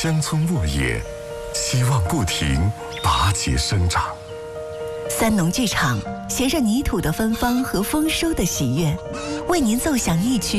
乡村沃野，希望不停拔节生长。 三农剧场携着泥土的芬芳和丰收的喜悦，为您奏响一曲